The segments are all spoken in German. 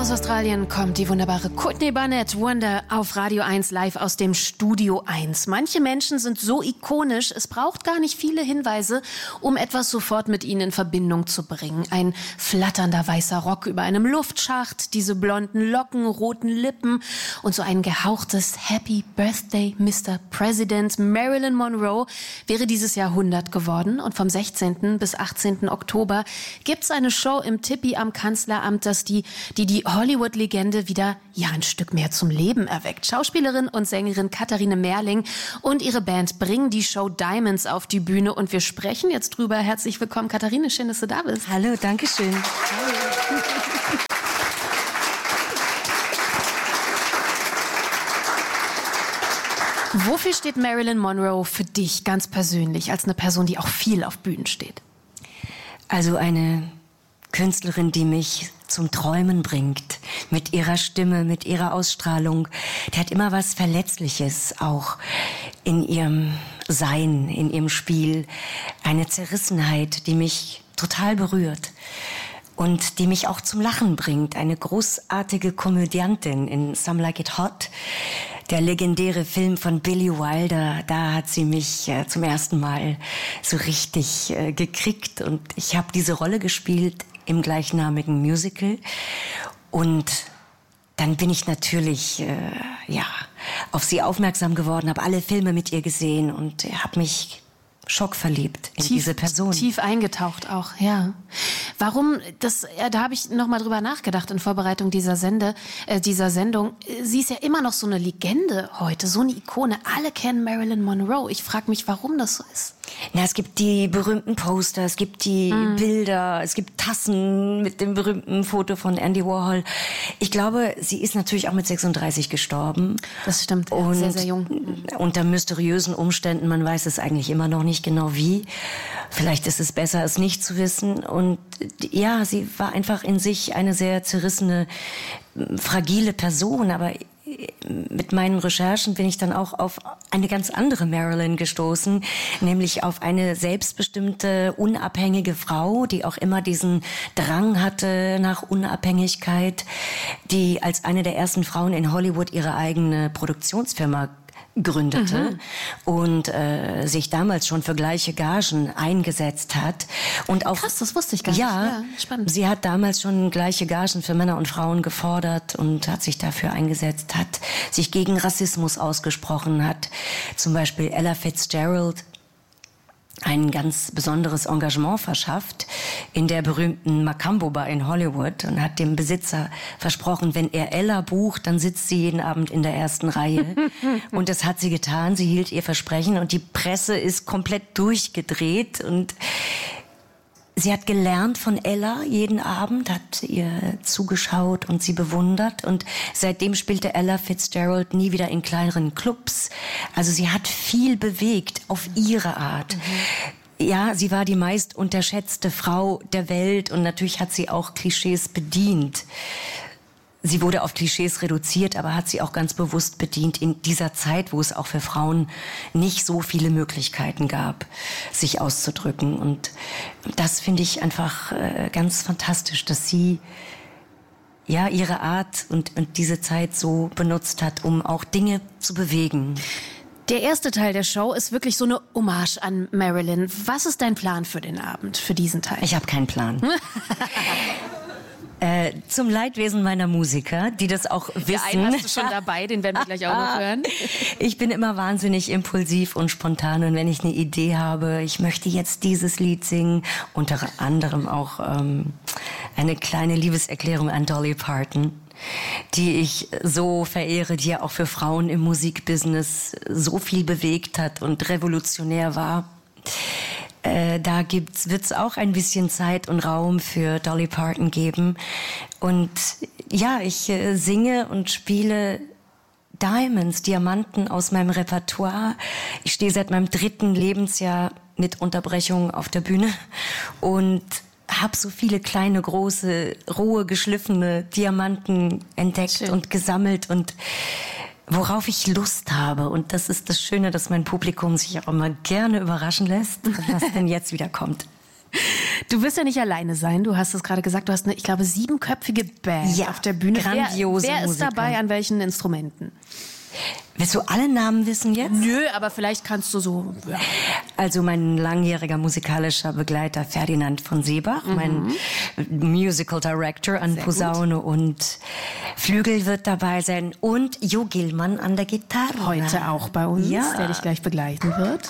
Aus Australien kommt die wunderbare Courtney Barnett, Wonder, auf Radio 1 live aus dem Studio 1. Manche Menschen sind so ikonisch, es braucht gar nicht viele Hinweise, um etwas sofort mit ihnen in Verbindung zu bringen. Ein flatternder weißer Rock über einem Luftschacht, diese blonden Locken, roten Lippen und so ein gehauchtes Happy Birthday, Mr. President. Marilyn Monroe wäre dieses Jahr 100 geworden und vom 16. bis 18. Oktober gibt's eine Show im Tippi am Kanzleramt, dass die Hollywood-Legende wieder ein Stück mehr zum Leben erweckt. Schauspielerin und Sängerin Katharine Merling und ihre Band bringen die Show Diamonds auf die Bühne und wir sprechen jetzt drüber. Herzlich willkommen, Katharine, schön, dass du da bist. Hallo, danke schön. Wofür steht Marilyn Monroe für dich ganz persönlich, als eine Person, die auch viel auf Bühnen steht? Also eine Künstlerin, die mich zum Träumen bringt, mit ihrer Stimme, mit ihrer Ausstrahlung. Die hat immer was Verletzliches auch in ihrem Sein, in ihrem Spiel. Eine Zerrissenheit, die mich total berührt und die mich auch zum Lachen bringt. Eine großartige Komödiantin in Some Like It Hot. Der legendäre Film von Billy Wilder, da hat sie mich zum ersten Mal so richtig gekriegt. Und ich habe diese Rolle gespielt im gleichnamigen Musical. Und dann bin ich natürlich auf sie aufmerksam geworden, habe alle Filme mit ihr gesehen und habe mich schockverliebt in diese Person. Tief eingetaucht auch, ja. Warum, da habe ich noch mal drüber nachgedacht in Vorbereitung dieser Sendung. Sie ist ja immer noch so eine Legende heute, so eine Ikone. Alle kennen Marilyn Monroe. Ich frage mich, warum das so ist. Na, es gibt die berühmten Poster, es gibt die Bilder, es gibt Tassen mit dem berühmten Foto von Andy Warhol. Ich glaube, sie ist natürlich auch mit 36 gestorben. Das stimmt, und sehr, sehr jung. Unter mysteriösen Umständen, man weiß es eigentlich immer noch nicht genau wie. Vielleicht ist es besser, es nicht zu wissen. Und ja, sie war einfach in sich eine sehr zerrissene, fragile Person, aber mit meinen Recherchen bin ich dann auch auf eine ganz andere Marilyn gestoßen, nämlich auf eine selbstbestimmte, unabhängige Frau, die auch immer diesen Drang hatte nach Unabhängigkeit, die als eine der ersten Frauen in Hollywood ihre eigene Produktionsfirma gründete und sich damals schon für gleiche Gagen eingesetzt hat. Und auch, krass, das wusste ich gar nicht. Ja, spannend. Sie hat damals schon gleiche Gagen für Männer und Frauen gefordert und hat sich dafür eingesetzt, hat sich gegen Rassismus ausgesprochen, hat zum Beispiel Ella Fitzgerald ein ganz besonderes Engagement verschafft in der berühmten Macambo Bar in Hollywood und hat dem Besitzer versprochen, wenn er Ella bucht, dann sitzt sie jeden Abend in der ersten Reihe. Und das hat sie getan, sie hielt ihr Versprechen und die Presse ist komplett durchgedreht und sie hat gelernt von Ella jeden Abend, hat ihr zugeschaut und sie bewundert. Und seitdem spielte Ella Fitzgerald nie wieder in kleineren Clubs. Also sie hat viel bewegt auf ihre Art. Ja, sie war die meist unterschätzte Frau der Welt und natürlich hat sie auch Klischees bedient. Sie wurde auf Klischees reduziert, aber hat sie auch ganz bewusst bedient in dieser Zeit, wo es auch für Frauen nicht so viele Möglichkeiten gab, sich auszudrücken. Und das finde ich einfach ganz fantastisch, dass sie ja ihre Art und diese Zeit so benutzt hat, um auch Dinge zu bewegen. Der erste Teil der Show ist wirklich so eine Hommage an Marilyn. Was ist dein Plan für den Abend, für diesen Teil? Ich habe keinen Plan. Zum Leidwesen meiner Musiker, die das auch wissen. Den einen hast du schon dabei, den werden wir gleich auch noch hören. Ich bin immer wahnsinnig impulsiv und spontan und wenn ich eine Idee habe, ich möchte jetzt dieses Lied singen, unter anderem auch eine kleine Liebeserklärung an Dolly Parton, die ich so verehre, die ja auch für Frauen im Musikbusiness so viel bewegt hat und revolutionär war. Da wird's auch ein bisschen Zeit und Raum für Dolly Parton geben. Und ja, ich singe und spiele Diamonds, Diamanten aus meinem Repertoire. Ich stehe seit meinem 3. Lebensjahr mit Unterbrechung auf der Bühne und habe so viele kleine, große, rohe, geschliffene Diamanten entdeckt und gesammelt und worauf ich Lust habe. Und das ist das Schöne, dass mein Publikum sich auch immer gerne überraschen lässt, was denn jetzt wieder kommt. Du wirst ja nicht alleine sein. Du hast es gerade gesagt, du hast eine, ich glaube, 7-köpfige Band auf der Bühne. Grandiose Wer ist Musiker. dabei, an welchen Instrumenten? Willst du alle Namen wissen jetzt? Nö, aber vielleicht kannst du so... Ja. Also mein langjähriger musikalischer Begleiter Ferdinand von Seebach, mein Musical Director an Posaune und Flügel wird dabei sein und Jo Gillmann an der Gitarre. Heute auch bei uns, der dich gleich begleiten wird.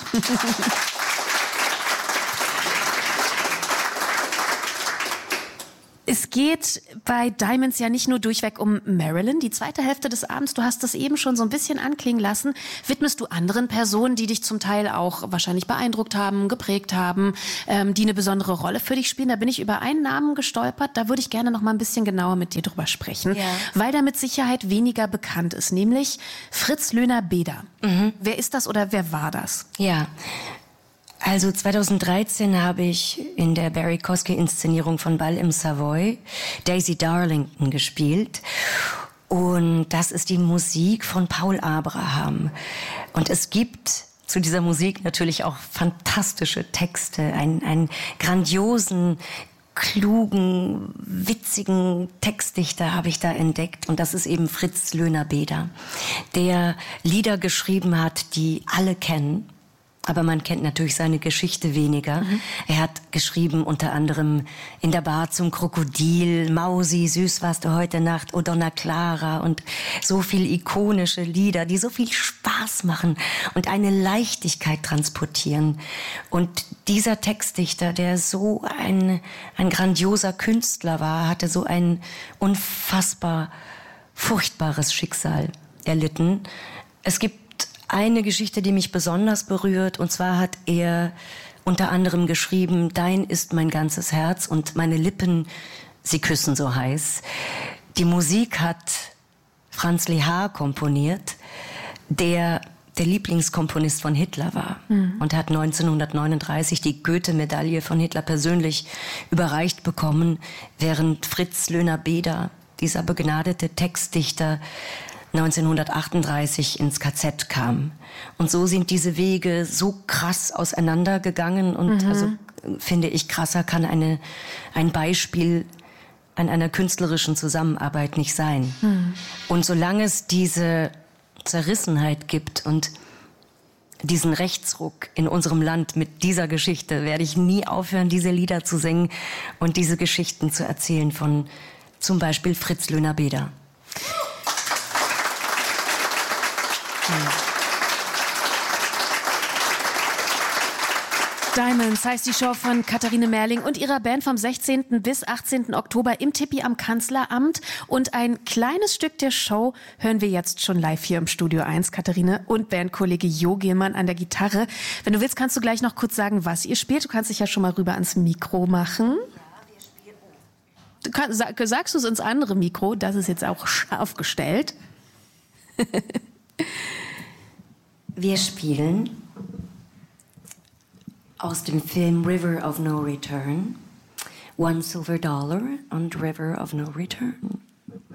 Es geht bei Diamonds ja nicht nur durchweg um Marilyn. Die zweite Hälfte des Abends, du hast das eben schon so ein bisschen anklingen lassen, widmest du anderen Personen, die dich zum Teil auch wahrscheinlich beeindruckt haben, geprägt haben, die eine besondere Rolle für dich spielen. Da bin ich über einen Namen gestolpert, da würde ich gerne noch mal ein bisschen genauer mit dir drüber sprechen, weil da mit Sicherheit weniger bekannt ist, nämlich Fritz Löhner-Beder. Wer ist das oder wer war das? Ja, also 2013 habe ich in der Barry Kosky-Inszenierung von Ball im Savoy Daisy Darlington gespielt. Und das ist die Musik von Paul Abraham. Und es gibt zu dieser Musik natürlich auch fantastische Texte, einen grandiosen, klugen, witzigen Textdichter habe ich da entdeckt. Und das ist eben Fritz Löhner-Beder, der Lieder geschrieben hat, die alle kennen. Aber man kennt natürlich seine Geschichte weniger. Er hat geschrieben unter anderem In der Bar zum Krokodil, Mausi, süß warst du heute Nacht, O Donna Clara und so viel ikonische Lieder, die so viel Spaß machen und eine Leichtigkeit transportieren. Und dieser Textdichter, der so ein grandioser Künstler war, hatte so ein unfassbar furchtbares Schicksal erlitten. Es gibt eine Geschichte, die mich besonders berührt, und zwar hat er unter anderem geschrieben, Dein ist mein ganzes Herz und meine Lippen, sie küssen so heiß. Die Musik hat Franz Lehár komponiert, der Lieblingskomponist von Hitler war und hat 1939 die Goethe-Medaille von Hitler persönlich überreicht bekommen, während Fritz Löhner-Beder, dieser begnadete Textdichter, 1938 ins KZ kam. Und so sind diese Wege so krass auseinandergegangen und also finde ich, krasser kann ein Beispiel an einer künstlerischen Zusammenarbeit nicht sein. Und solange es diese Zerrissenheit gibt und diesen Rechtsruck in unserem Land mit dieser Geschichte, werde ich nie aufhören, diese Lieder zu singen und diese Geschichten zu erzählen von zum Beispiel Fritz Löhner-Beder. Diamonds heißt die Show von Katharine Merling und ihrer Band vom 16. bis 18. Oktober im Tippi am Kanzleramt. Und ein kleines Stück der Show hören wir jetzt schon live hier im Studio 1. Katharine und Bandkollege Jo Gillmann an der Gitarre. Wenn du willst, kannst du gleich noch kurz sagen, was ihr spielt. Du kannst dich ja schon mal rüber ans Mikro machen. Sagst du es ins andere Mikro? Das ist jetzt auch scharf gestellt. Wir spielen aus dem Film River of No Return, One Silver Dollar und River of No Return.